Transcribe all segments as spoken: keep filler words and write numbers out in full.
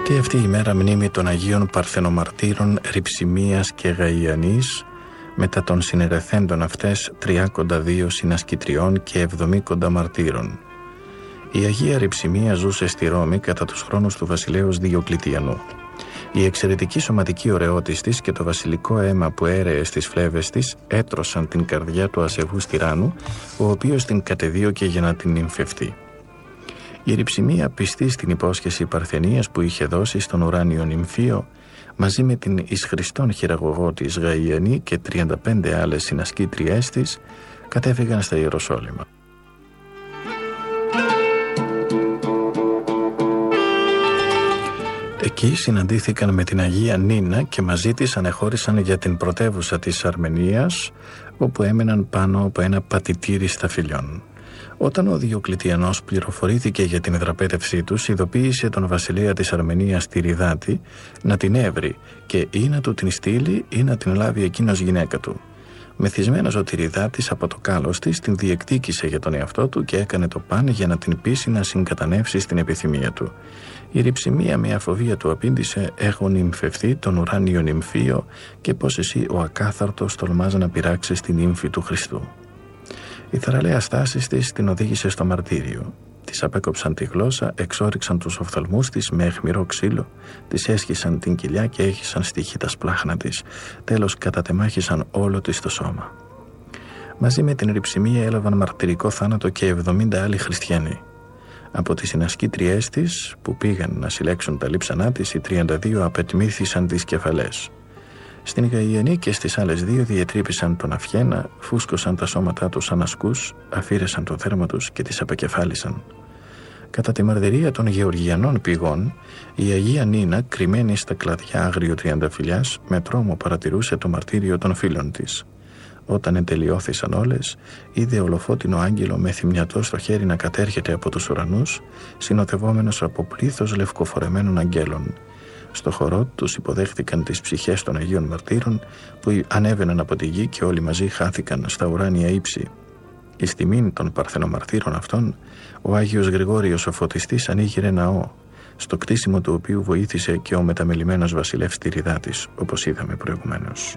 Και αυτή η μέρα μνήμη των Αγίων Παρθενομαρτύρων Ρυψιμίας και Γαϊανής, μετά των συνερεθέντων αυτές τριάκοντα δύο συνασκητριών και εβδομήκοντα μαρτύρων. Η Αγία Ρυψιμία ζούσε στη Ρώμη κατά τους χρόνους του βασιλέως Διοκλητιανού. Η εξαιρετική σωματική ωραιότης της και το βασιλικό αίμα που έρεε στις φλέβες της έτρωσαν την καρδιά του ασεβούς τυράννου, ο οποίος την κατεδίωκε για να την νυμφευτεί. Η Ρυψιμία, πιστή στην υπόσχεση παρθενίας που είχε δώσει στον ουράνιο νυμφίο, μαζί με την εις Χριστόν χειραγωγό της Γαϊανή και τριάντα πέντε άλλες συνασκήτριές της, κατέφυγαν στα Ιεροσόλυμα. Εκεί συναντήθηκαν με την Αγία Νίνα και μαζί της ανεχώρησαν για την πρωτεύουσα της Αρμενίας, όπου έμεναν πάνω από ένα πατητήρι σταφυλιών. Όταν ο Διοκλητιανός πληροφορήθηκε για την δραπέτευσή τους, ειδοποίησε τον βασιλέα της Αρμενίας Τυριδάτη να την έβρει και ή να του την στείλει ή να την λάβει εκείνος γυναίκα του. Μεθυσμένος ο Τυριδάτης από το κάλος της την διεκδίκησε για τον εαυτό του και έκανε το παν για να την πείσει να συγκατανεύσει στην επιθυμία του. Η Ρυψιμία με αφοβία του απήντησε: «Έχω νυμφευθεί τον ουράνιο νυμφίο και πως εσύ ο ακάθαρτος τολμάς να πειράξεις την νύμφη του Χριστού». Η θαραλέα στάση της την οδήγησε στο μαρτύριο. Της απέκοψαν τη γλώσσα, εξόριξαν τους οφθαλμούς της με αιχμηρό ξύλο, της έσχισαν την κοιλιά και έχισαν στοιχεί τα σπλάχνα της. Τέλος κατατεμάχισαν όλο της το σώμα. Μαζί με την Ρυψιμία έλαβαν μαρτυρικό θάνατο και εβδομήντα άλλοι χριστιανοί. Από τις συνασκήτριές της που πήγαν να συλλέξουν τα λείψανά της, οι τριάντα δύο απετμήθησαν τις κεφαλές. Στην Γαϊανή και στις άλλες δύο διετρύπησαν τον Αφιένα, φούσκωσαν τα σώματά τους σαν ασκούς, αφήρεσαν το θέρμα τους και τις απεκεφάλισαν. Κατά τη μαρτυρία των Γεωργιανών πηγών, η Αγία Νίνα, κρυμμένη στα κλαδιά άγριο τριανταφυλλιάς, με τρόμο παρατηρούσε το μαρτύριο των φίλων της. Όταν εντελειώθησαν όλες, είδε ολοφώτινο άγγελο με θυμιατό στο χέρι να κατέρχεται από τους ουρανούς, συνοδευόμενος από πλήθος λευκοφορεμένων αγγέλων. Στο χορό τους υποδέχτηκαν τις ψυχές των Αγίων Μαρτύρων που ανέβαιναν από τη γη και όλοι μαζί χάθηκαν στα ουράνια ύψη. Εις τιμήν των Παρθενομαρτύρων αυτών, ο Άγιος Γρηγόριος ο Φωτιστής ανοίγειρε ναό, στο κτίσιμο του οποίου βοήθησε και ο μεταμελημένος βασιλεύς Τυριδάτης, όπως είδαμε προηγουμένως.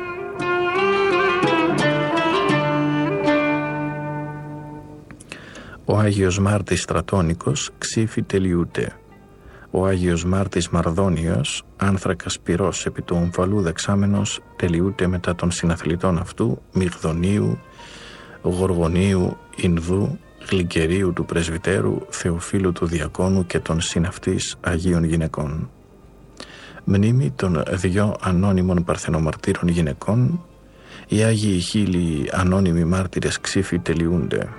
Ο Άγιος Μάρτης Στρατώνικος ξύφη τελειούται. Ο Άγιος Μάρτης Μαρδόνιος, άνθρακας πυρός επί του ομφαλού δεξάμενος, τελειούται μετά των συναθλητών αυτού Μυγδονίου, Γοργονίου, Ινδού, Γλυκερίου του Πρεσβυτέρου, Θεοφίλου του Διακόνου και των συναυτής Αγίων Γυναικών. Μνήμη των δυο ανώνυμων παρθενομαρτύρων γυναικών, οι Άγιοι χίλιοι ανώνυμοι μάρτυρες ξύφοι τελειούνται.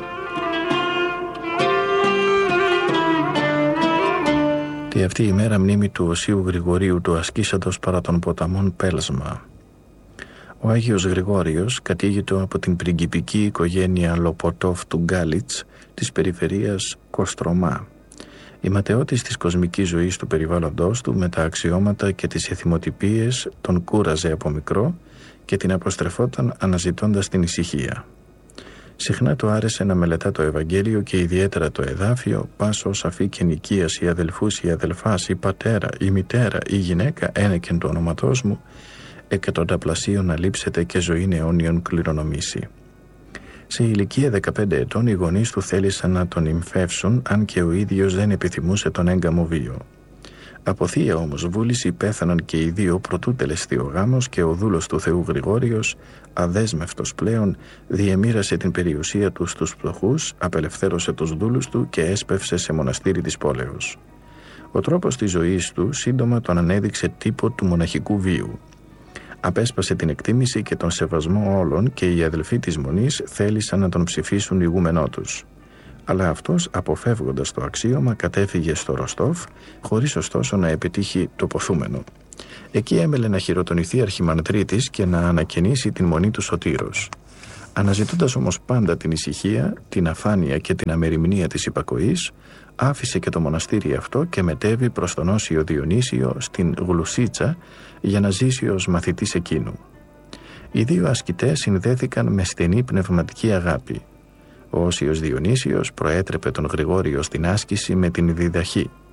Και αυτή η μέρα μνήμη του Οσίου Γρηγορίου του ασκήσαντος παρά των ποταμών Πέλσμα. Ο Άγιος Γρηγόριος κατήγητο από την πριγκιπική οικογένεια Λοποτόφ του Γκάλιτς της περιφερείας Κοστρομά. Η ματαιότης της κοσμικής ζωής του περιβάλλοντος του με τα αξιώματα και τις εθιμοτυπίες τον κούραζε από μικρό και την αποστρεφόταν αναζητώντας την ησυχία. Συχνά του άρεσε να μελετά το Ευαγγέλιο και ιδιαίτερα το εδάφιο, πάσο αφή και νοικίας η αδελφούς, η αδελφάς, η πατέρα, η μητέρα, η γυναίκα, ένεκεν του ονοματός μου, εκατονταπλασίων να λείψετε και ζωήν αιώνιον κληρονομήσει. Σε ηλικία δεκαπέντε ετών οι γονείς του θέλησαν να τον νυμφεύσουν, αν και ο ίδιος δεν επιθυμούσε τον έγκαμο βίο. Από θεία όμως βούληση πέθαναν και οι δύο προτού τελεστεί ο γάμος και ο δούλος του Θεού Γρηγόριος, αδέσμευτος πλέον, διεμοίρασε την περιουσία του στους φτωχούς, απελευθέρωσε τους δούλους του και έσπευσε σε μοναστήρι της πόλεως. Ο τρόπος της ζωής του σύντομα τον ανέδειξε τύπο του μοναχικού βίου. Απέσπασε την εκτίμηση και τον σεβασμό όλων και οι αδελφοί της Μονής θέλησαν να τον ψηφίσουν ηγούμενό τους. Αλλά αυτός, αποφεύγοντας το αξίωμα, κατέφυγε στο Ροστόφ, χωρίς ωστόσο να επιτύχει το ποθούμενο. Εκεί έμελε να χειροτονηθεί αρχιμανδρίτης και να ανακαινήσει την μονή του Σωτήρος. Αναζητώντας όμως πάντα την ησυχία, την αφάνεια και την αμεριμνία της υπακοής, άφησε και το μοναστήρι αυτό και μετέβη προς τον Όσιο Διονύσιο στην Γλουσίτσα για να ζήσει ως μαθητής εκείνου. Οι δύο ασκητές συνδέθηκαν με στενή πνευματική αγάπη. Ο Όσιος Διονύσιος προέτρεπε τον Γρηγόριο στην άσκηση με την διδαχή.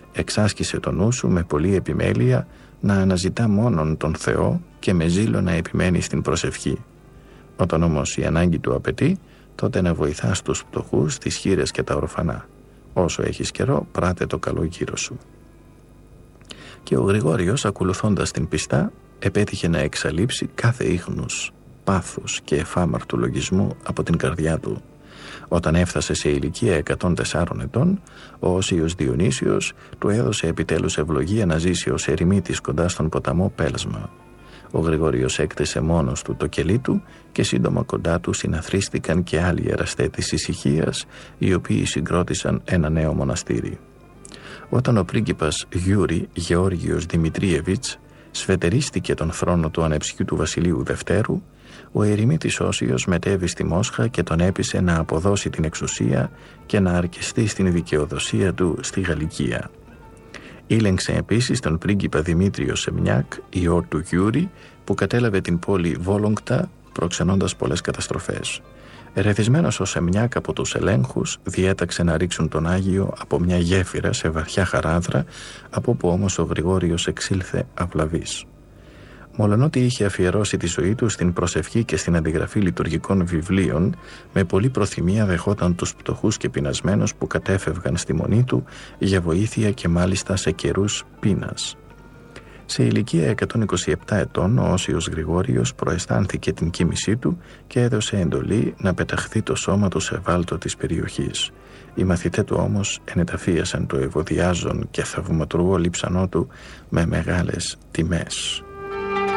εξάσκησε το νου σου με πολλή επιμέλεια να αναζητά μόνον τον Θεό και με ζήλο να επιμένει στην προσευχή. Όταν όμως η ανάγκη του απαιτεί, τότε να βοηθάς τους φτωχούς, τις χήρες και τα ορφανά. Όσο έχεις καιρό, πράτε το καλό γύρω σου. Και ο Γρηγόριος, ακολουθώντας την πιστά, επέτυχε να εξαλείψει κάθε ίχνους, πάθους και εφάμαρτου λογισμού από την καρδιά του. Όταν έφτασε σε ηλικία εκατόν τεσσάρων ετών, ο Όσιος Διονύσιος του έδωσε επιτέλους ευλογία να ζήσει ως ερημίτης κοντά στον ποταμό Πέλσμα. Ο Γρηγόριος έκτισε μόνος του το κελί του και σύντομα κοντά του συναθρίστηκαν και άλλοι εραστές της ησυχίας, οι οποίοι συγκρότησαν ένα νέο μοναστήρι. Όταν ο πρίγκιπας Γιούρι Γεώργιος Δημητρίεβιτς σφετερίστηκε τον θρόνο του ανεψιού του Βασιλείου Δευτέρου, ο ερημίτης Όσιος μετέβη στη Μόσχα και τον έπεισε να αποδώσει την εξουσία και να αρκεστεί στην δικαιοδοσία του στη Γαλλικία. Ήλεγξε επίσης τον πρίγκιπα Δημήτριο Σεμνιάκ, ιό του Γιούρι, που κατέλαβε την πόλη Βόλογκτά, προξενώντας πολλές καταστροφές. Ερεθισμένος ο Σεμνιάκ από τους ελέγχους, διέταξε να ρίξουν τον Άγιο από μια γέφυρα σε βαθιά χαράδρα, από που όμως ο Γρηγόριος εξήλθε αυλαβής. Μολονότι είχε αφιερώσει τη ζωή του στην προσευχή και στην αντιγραφή λειτουργικών βιβλίων, με πολλή προθυμία δεχόταν τους πτωχούς και πεινασμένους που κατέφευγαν στη μονή του για βοήθεια και μάλιστα σε καιρούς πείνας. Σε ηλικία εκατόν είκοσι επτά ετών, ο Όσιος Γρηγόριος προαισθάνθηκε την κοίμησή του και έδωσε εντολή να πεταχθεί το σώμα του σε βάλτο της περιοχής. Οι μαθητές του όμως ενεταφίασαν το ευωδιάζον και θαυματουργό λείψανό του με μεγάλες τιμές.